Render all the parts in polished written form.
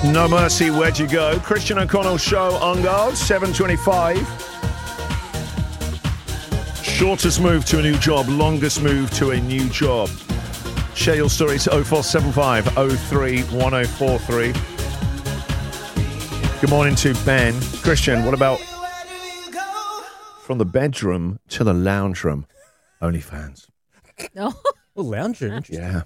No Mercy, where'd you go? Christian O'Connell show on guard, 7:25. Shortest move to a new job, longest move to a new job. Share your story to 0475 03 1043. Good morning to Ben. Christian, what about from the bedroom to the lounge room? OnlyFans. No. Oh, lounge room. Yeah.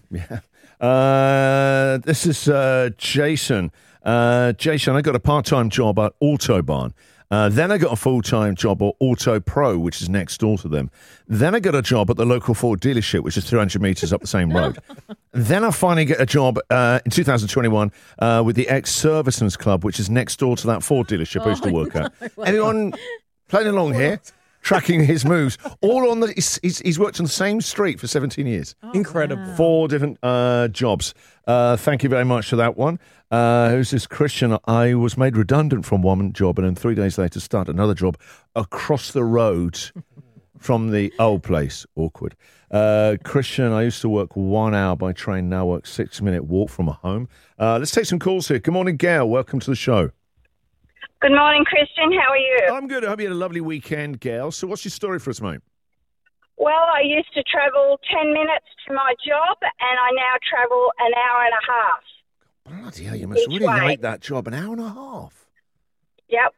This is Jason. Jason, I got a part-time job at Autobahn. Then I got a full-time job at Auto Pro, which is next door to them. Then I got a job at the local Ford dealership, which is 300 metres up the same road. Then I finally get a job in 2021 with the Ex-Servicemen's Club, which is next door to that Ford dealership I used to work at. Anyone playing along here? Tracking his moves. All on the... He's worked on the same street for 17 years. Incredible. Wow. 4 different jobs. Thank you very much for that one. Who's this? Christian? I was made redundant from one job and then 3 days later started another job across the road from the old place. Awkward. Christian, I used to work 1 hour by train, now work 6-minute walk from home. Let's take some calls here. Good morning, Gail. Welcome to the show. Good morning, Christian. How are you? I'm good. I hope you had a lovely weekend, Gail. So what's your story for us, mate? Well, I used to travel 10 minutes to my job, and I now travel an hour and a half. Bloody hell, you must Each really way. like that job. An hour and a half. Yep.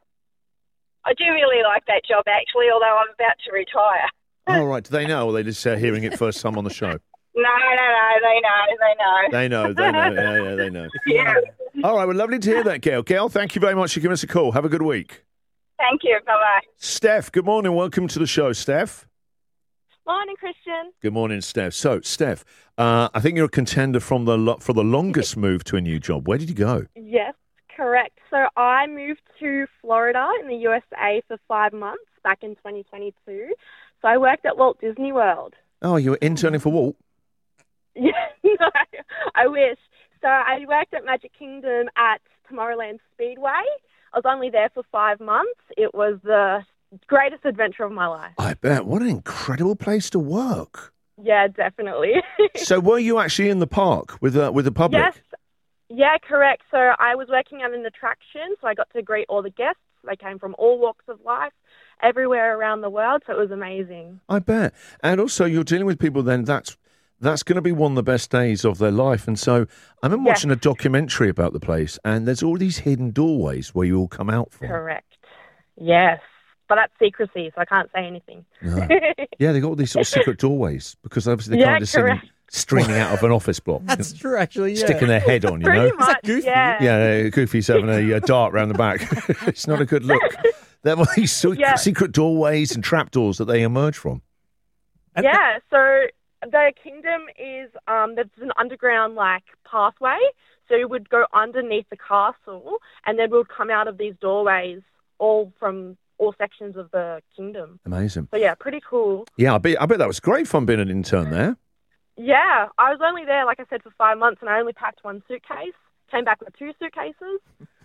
I do really like that job, actually, although I'm about to retire. All right. Do they know, or are they just hearing it first time on the show? No, they know. They know. Yeah, they know. Yeah. All right, well, lovely to hear that, Gail. Gail, thank you very much for giving us a call. Have a good week. Thank you. Bye-bye. Steph, good morning. Welcome to the show, Steph. Morning, Christian. Good morning, Steph. So, Steph, I think you're a contender for the longest move to a new job. Where did you go? Yes, correct. So I moved to Florida in the USA for 5 months back in 2022. So I worked at Walt Disney World. Oh, you were interning for Walt? Yeah, no, I wish. So I worked at Magic Kingdom at Tomorrowland Speedway. I was only there for 5 months. It was the greatest adventure of my life. I bet. What an incredible place to work. Yeah, definitely. So were you actually in the park with the public? Yes. Yeah, correct. So I was working at an attraction, so I got to greet all the guests. They came from all walks of life, everywhere around the world, so it was amazing. I bet. And also you're dealing with people then that's going to be one of the best days of their life. And so I remember watching a documentary about the place, and there's all these hidden doorways where you all come out from. Correct. Yes. But that's secrecy, so I can't say anything. No. Yeah, they got all these sort of secret doorways because obviously they can't just see them streaming out of an office block. That's true, actually, yeah. Sticking their head on, you Pretty know? much, Goofy? yeah. Yeah, Goofy's having a dart round the back. It's not a good look. There were these secret doorways and trapdoors that they emerge from. Yeah, so the kingdom is, there's an underground, pathway. So you would go underneath the castle, and then we would come out of these doorways all from all sections of the kingdom. Amazing. So, yeah, pretty cool. Yeah, I bet that was great fun being an intern there. Yeah, I was only there, like I said, for 5 months, and I only packed 1 suitcase. Came back with 2 suitcases.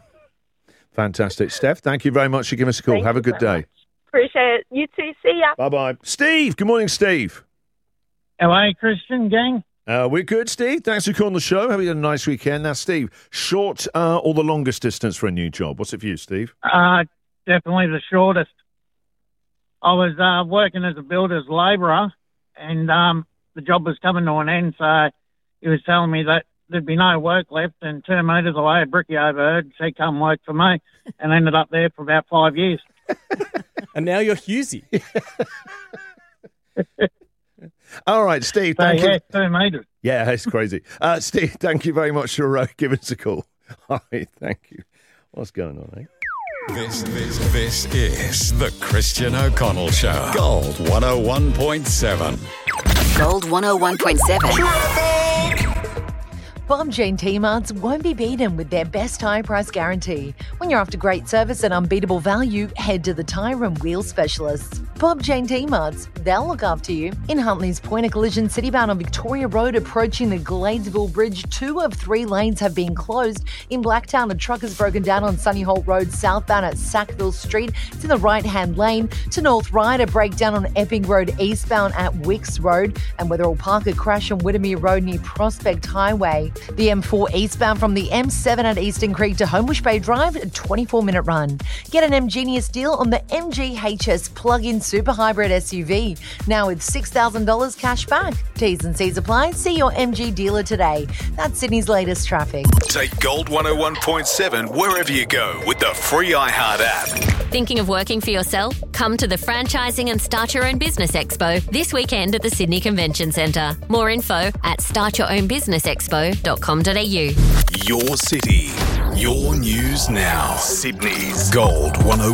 Fantastic. Steph, thank you very much for giving us a call. Thank Have a you good so day. much. Appreciate it. You too. See ya. Bye-bye. Steve, good morning, Steve. How are you, Christian, gang? We're good, Steve. Thanks for calling the show. Hope you had a nice weekend. Now, Steve, short or the longest distance for a new job? What's it for you, Steve? Definitely the shortest. I was working as a builder's labourer, and the job was coming to an end, so he was telling me that there'd be no work left, and 2 metres away, Bricky overheard, said, come work for me, and ended up there for about 5 years. And now you're Husey. All right, Steve. So, Thank you. 2 metres. Yeah, it's crazy. Steve, thank you very much for giving us a call. All right, thank you. What's going on, eh? This is the Christian O'Connell Show. Gold 101.7. Gold 101.7. Bob Jean T-Marts won't be beaten with their best high price guarantee. When you're after great service and unbeatable value, head to the tyre and wheel specialists. Bob Jean T-Marts, they'll look after you. In Huntley's Point, a collision citybound on Victoria Road approaching the Gladesville Bridge. 2 of 3 lanes have been closed. In Blacktown, a truck has broken down on Sunny Holt Road southbound at Sackville Street. It's in the right-hand lane. To North Ryde, a breakdown on Epping Road eastbound at Wicks Road. And Wetherill Park, a crash on Whittemere Road near Prospect Highway. The M4 eastbound from the M7 at Eastern Creek to Homebush Bay Drive, a 24-minute run. Get an MGenius deal on the MG HS plug-in super hybrid SUV, now with $6,000 cash back. T's and C's apply. See your MG dealer today. That's Sydney's latest traffic. Take Gold 101.7 wherever you go with the free iHeart app. Thinking of working for yourself? Come to the Franchising and Start Your Own Business Expo this weekend at the Sydney Convention Centre. More info at startyourownbusinessexpo.com.au. Your city, your news now. Sydney's Gold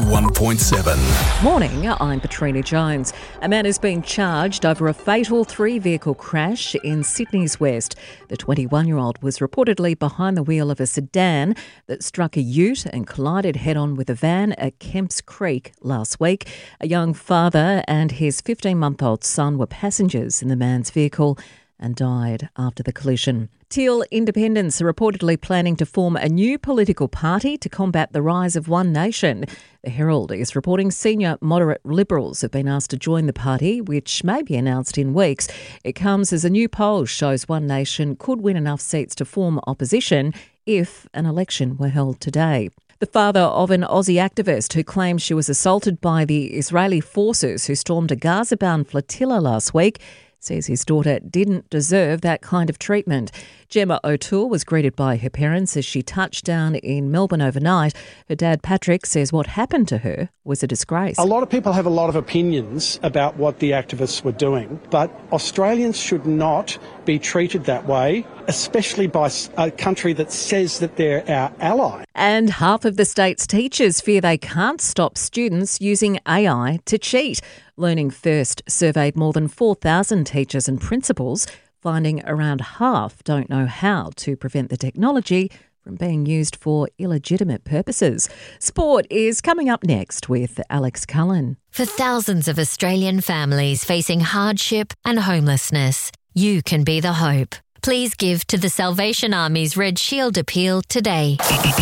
101.7. Morning, I'm Katrina Jones. A man has been charged over a fatal three-vehicle crash in Sydney's West. The 21-year-old was reportedly behind the wheel of a sedan that struck a ute and collided head-on with a van at Kemps Creek last week. A young father and his 15-month-old son were passengers in the man's vehicle and died after the collision. Teal Independents are reportedly planning to form a new political party to combat the rise of One Nation. The Herald is reporting senior moderate Liberals have been asked to join the party, which may be announced in weeks. It comes as a new poll shows One Nation could win enough seats to form opposition if an election were held today. The father of an Aussie activist who claims she was assaulted by the Israeli forces who stormed a Gaza-bound flotilla last week says his daughter didn't deserve that kind of treatment. Gemma O'Toole was greeted by her parents as she touched down in Melbourne overnight. Her dad, Patrick, says what happened to her was a disgrace. A lot of people have a lot of opinions about what the activists were doing, but Australians should not be treated that way, especially by a country that says that they're our ally. And half of the state's teachers fear they can't stop students using AI to cheat. Learning First surveyed more than 4,000 teachers and principals, finding around half don't know how to prevent the technology from being used for illegitimate purposes. Sport is coming up next with Alex Cullen. For thousands of Australian families facing hardship and homelessness, you can be the hope. Please give to the Salvation Army's Red Shield appeal today.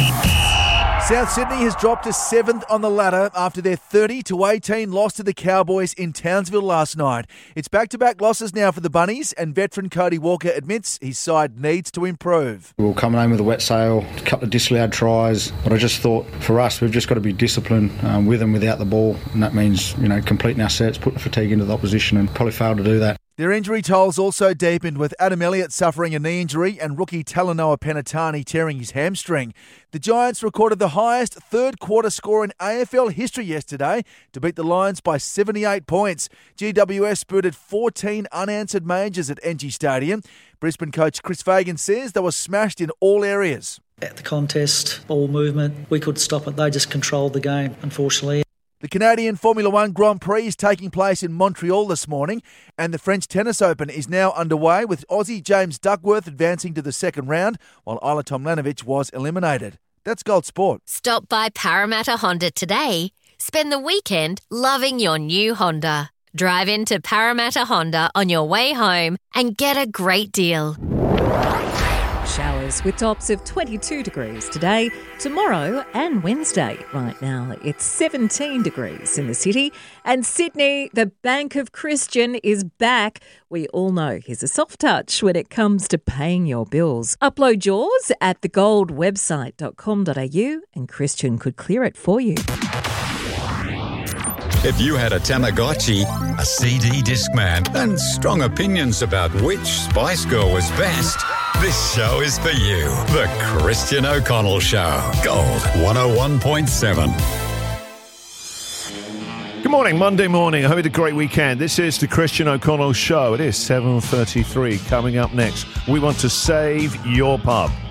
South Sydney has dropped to 7th on the ladder after their 30-18 loss to the Cowboys in Townsville last night. It's back-to-back losses now for the Bunnies, and veteran Cody Walker admits his side needs to improve. We were coming home with a wet sail, a couple of disallowed tries, but I just thought for us we've just got to be disciplined with and without the ball, and that means completing our sets, putting fatigue into the opposition, and probably failed to do that. Their injury tolls also deepened, with Adam Elliott suffering a knee injury and rookie Talanoa Penatani tearing his hamstring. The Giants recorded the highest third-quarter score in AFL history yesterday to beat the Lions by 78 points. GWS booted 14 unanswered majors at NG Stadium. Brisbane coach Chris Fagan says they were smashed in all areas. At the contest, ball movement, we could stop it. They just controlled the game, unfortunately. The Canadian Formula One Grand Prix is taking place in Montreal this morning, and the French Tennis Open is now underway, with Aussie James Duckworth advancing to the second round, while Isla Tomljanovic was eliminated. That's Gold Sport. Stop by Parramatta Honda today. Spend the weekend loving your new Honda. Drive into Parramatta Honda on your way home and get a great deal. Showers with tops of 22 degrees today, tomorrow and Wednesday. Right now it's 17 degrees in the city. And Sydney, the Bank of Christian, is back. We all know he's a soft touch when it comes to paying your bills. Upload yours at thegoldwebsite.com.au and Christian could clear it for you. If you had a Tamagotchi, a CD Discman, and strong opinions about which Spice Girl was best, this show is for you. The Christian O'Connell Show. Gold 101.7. Good morning, Monday morning. I hope you had a great weekend. This is the Christian O'Connell Show. It is 7:33. Coming up next, we want to save your pub.